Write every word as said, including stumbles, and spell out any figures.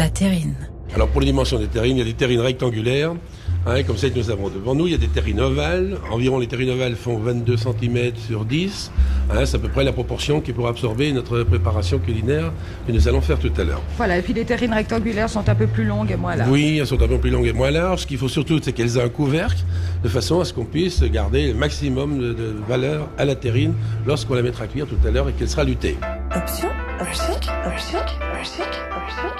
la terrine. Alors pour les dimensions des terrines, il y a des terrines rectangulaires, hein, comme celle que nous avons devant nous. Il y a des terrines ovales. Environ les terrines ovales font vingt-deux centimètres sur dix. Hein, c'est à peu près la proportion qui pourra absorber notre préparation culinaire que nous allons faire tout à l'heure. Voilà, et puis les terrines rectangulaires sont un peu plus longues et moins larges. Oui, elles sont un peu plus longues et moins larges. Ce qu'il faut surtout, c'est qu'elles aient un couvercle, de façon à ce qu'on puisse garder le maximum de, de valeur à la terrine lorsqu'on la mettra à cuire tout à l'heure et qu'elle sera luttée. Option, option, option, option, option.